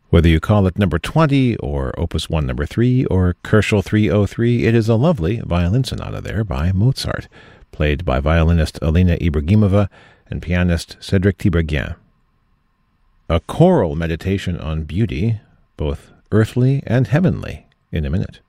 Whether you call it number 20 or Opus 1 number 3 or Kerschel 303, it is a lovely violin sonata there by Mozart, played by violinist Alina Ibragimova and pianist Cédric Tiberghien. A choral meditation on beauty, both earthly and heavenly, in a minute.